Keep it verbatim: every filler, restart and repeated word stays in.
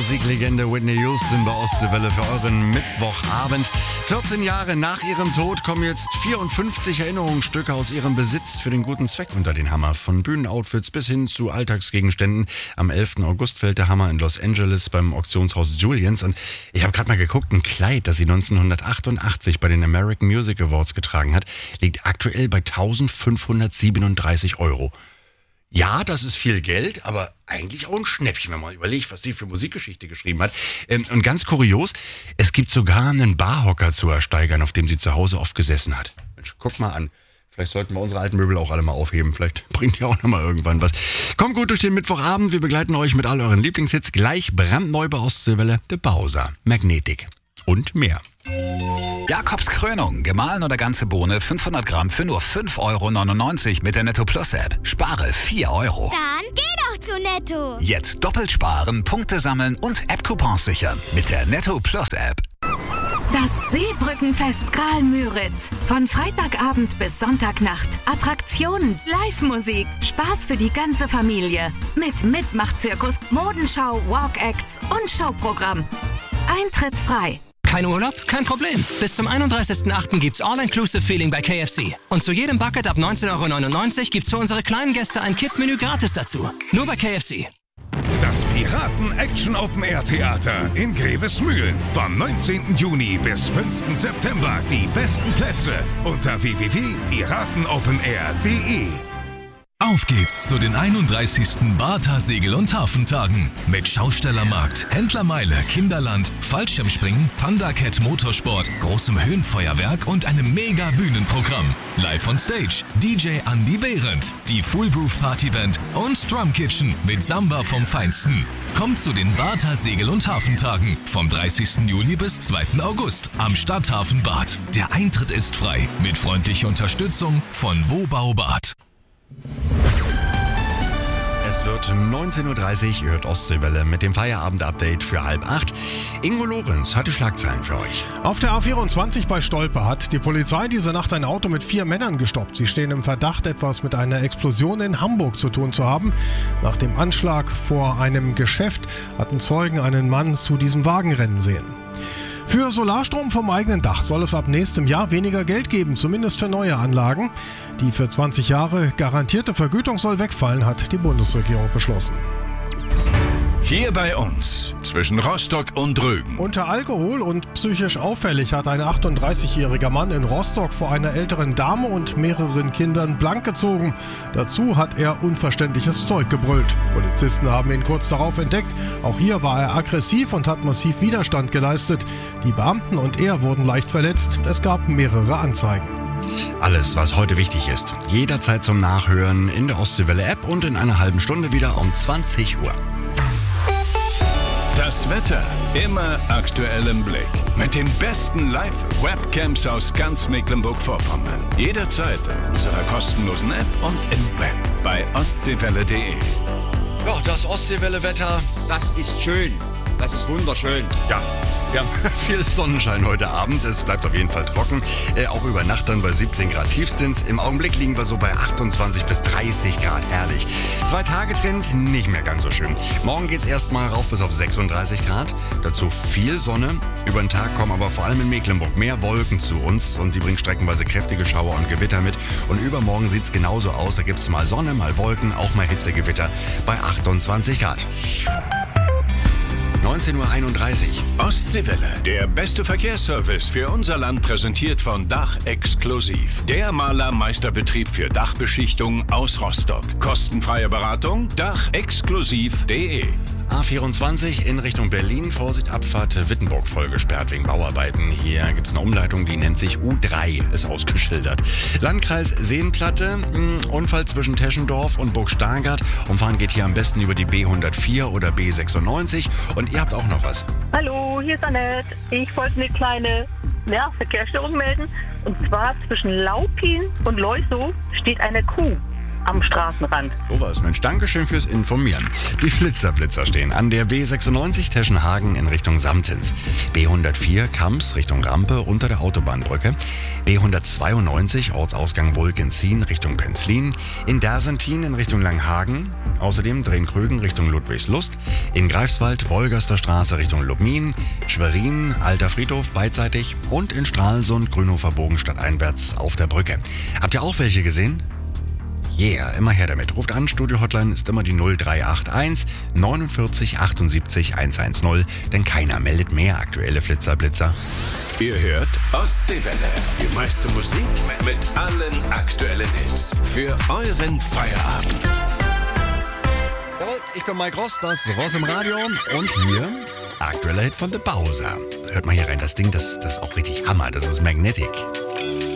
Musiklegende Whitney Houston bei Ostseewelle für euren Mittwochabend. vierzehn Jahre nach ihrem Tod kommen jetzt vierundfünfzig Erinnerungsstücke aus ihrem Besitz für den guten Zweck unter den Hammer. Von Bühnenoutfits bis hin zu Alltagsgegenständen. Am elften August fällt der Hammer in Los Angeles beim Auktionshaus Julians. Und ich habe gerade mal geguckt, ein Kleid, das sie neunzehnhundertachtundachtzig bei den American Music Awards getragen hat, liegt aktuell bei eintausendfünfhundertsiebenunddreißig Euro. Ja, das ist viel Geld, aber eigentlich auch ein Schnäppchen, wenn man überlegt, was sie für Musikgeschichte geschrieben hat. Und ganz kurios, es gibt sogar einen Barhocker zu ersteigern, auf dem sie zu Hause oft gesessen hat. Mensch, guck mal an. Vielleicht sollten wir unsere alten Möbel auch alle mal aufheben. Vielleicht bringt ja auch noch mal irgendwann was. Kommt gut durch den Mittwochabend. Wir begleiten euch mit all euren Lieblingshits. Gleich brandneu bei Ostseewelle, The Bowser, Magnetic und mehr. Jakobs Krönung, gemahlen oder ganze Bohne, fünfhundert Gramm für nur fünf Euro neunundneunzig mit der Netto Plus App. Spare vier Euro. Dann geh doch zu Netto. Jetzt doppelt sparen, Punkte sammeln und App-Coupons sichern mit der Netto Plus App. Das Seebrückenfest Graal-Müritz. Von Freitagabend bis Sonntagnacht. Attraktionen, Live-Musik, Spaß für die ganze Familie. Mit Mitmachzirkus, Modenschau, Walk-Acts und Showprogramm. Eintritt frei. Kein Urlaub? Kein Problem. Bis zum einunddreißigsten achten gibt's All-Inclusive-Feeling bei K F C. Und zu jedem Bucket ab neunzehn Euro neunundneunzig gibt's für unsere kleinen Gäste ein Kids-Menü gratis dazu. Nur bei K F C. Das Piraten-Action-Open-Air-Theater in Grevesmühlen. Vom neunzehnten Juni bis fünften September. Die besten Plätze unter w w w punkt piratenopenair punkt de. Auf geht's zu den einunddreißigsten Bartha Segel- und Hafentagen. Mit Schaustellermarkt, Händlermeile, Kinderland, Fallschirmspringen, Thundercat Motorsport, großem Höhenfeuerwerk und einem mega Bühnenprogramm. Live on Stage, D J Andy Behrendt, die Foolproof Partyband und Drum Kitchen mit Samba vom Feinsten. Kommt zu den Bartha Segel- und Hafentagen vom dreißigsten Juli bis zweiten August am Stadthafen Bad. Der Eintritt ist frei mit freundlicher Unterstützung von Wobau Bad. Es wird neunzehn Uhr dreißig, ihr hört Ostseewelle mit dem Feierabend-Update für halb acht. Ingo Lorenz hat die Schlagzeilen für euch. Auf der A vierundzwanzig bei Stolpe hat die Polizei diese Nacht ein Auto mit vier Männern gestoppt. Sie stehen im Verdacht, etwas mit einer Explosion in Hamburg zu tun zu haben. Nach dem Anschlag vor einem Geschäft hatten Zeugen einen Mann zu diesem Wagen rennen sehen. Für Solarstrom vom eigenen Dach soll es ab nächstem Jahr weniger Geld geben, zumindest für neue Anlagen. Die für zwanzig Jahre garantierte Vergütung soll wegfallen, hat die Bundesregierung beschlossen. Hier bei uns, zwischen Rostock und Rügen. Unter Alkohol und psychisch auffällig hat ein achtunddreißigjähriger Mann in Rostock vor einer älteren Dame und mehreren Kindern blank gezogen. Dazu hat er unverständliches Zeug gebrüllt. Polizisten haben ihn kurz darauf entdeckt. Auch hier war er aggressiv und hat massiv Widerstand geleistet. Die Beamten und er wurden leicht verletzt. Es gab mehrere Anzeigen. Alles, was heute wichtig ist, jederzeit zum Nachhören in der Ostseewelle-App und in einer halben Stunde wieder um zwanzig Uhr. Das Wetter immer aktuell im Blick. Mit den besten Live-Webcams aus ganz Mecklenburg-Vorpommern. Jederzeit in unserer kostenlosen App und im Web bei ostseewelle punkt de. Ja, das Ostseewelle-Wetter, das ist schön. Das ist wunderschön. Ja. Wir haben viel Sonnenschein heute Abend. Es bleibt auf jeden Fall trocken. Äh, auch über Nacht dann bei siebzehn Grad Tiefstens. Im Augenblick liegen wir so bei achtundzwanzig bis dreißig Grad. Herrlich. Zwei-Tage-Trend nicht mehr ganz so schön. Morgen geht's erstmal rauf bis auf sechsunddreißig Grad. Dazu viel Sonne. Über den Tag kommen aber vor allem in Mecklenburg mehr Wolken zu uns. Und die bringen streckenweise kräftige Schauer und Gewitter mit. Und übermorgen sieht's genauso aus. Da gibt's mal Sonne, mal Wolken, auch mal Hitzegewitter bei achtundzwanzig Grad. neunzehn Uhr einunddreißig. Ostseewelle, der beste Verkehrsservice für unser Land, präsentiert von Dach Exklusiv. Der Malermeisterbetrieb für Dachbeschichtung aus Rostock. Kostenfreie Beratung, dach exklusiv punkt de. A vierundzwanzig in Richtung Berlin. Vorsicht, Abfahrt Wittenburg voll gesperrt wegen Bauarbeiten. Hier gibt es eine Umleitung, die nennt sich U drei, ist ausgeschildert. Landkreis Seenplatte, mh, Unfall zwischen Teschendorf und Burg Stargard. Umfahren geht hier am besten über die B hundertvier oder B sechsundneunzig. Und ihr habt auch noch was. Hallo, hier ist Annette. Ich wollte eine kleine ja, Verkehrsstörung melden. Und zwar zwischen Laupin und Leusow steht eine Kuh. am Straßenrand. So was, Mensch, Dankeschön fürs Informieren. Die Flitzerblitzer stehen an der B sechsundneunzig Teschenhagen in Richtung Samtens, B hundertvier Kamps Richtung Rampe unter der Autobahnbrücke, B hundertzweiundneunzig Ortsausgang Wolkenzien Richtung Penzlin, in Dersentin in Richtung Langhagen, außerdem Drehkrügen Richtung Ludwigslust, in Greifswald Wolgaster Straße Richtung Lubmin, Schwerin, Alter Friedhof beidseitig und in Stralsund Grünhofer Bogen stadteinwärts auf der Brücke. Habt ihr auch welche gesehen? Yeah, immer her damit. Ruft an, Studio-Hotline ist immer die null drei acht eins neunundvierzig achtundsiebzig hundertzehn, denn keiner meldet mehr aktuelle Flitzerblitzer. Ihr hört Ostseewelle. Die meiste Musik mit allen aktuellen Hits. Für euren Feierabend. Jawohl, ich bin Mike Ross, das Ross im Radio und hier aktueller Hit von The Bowser. Hört mal hier rein, das Ding, das, das ist auch richtig Hammer, das ist Magnetic.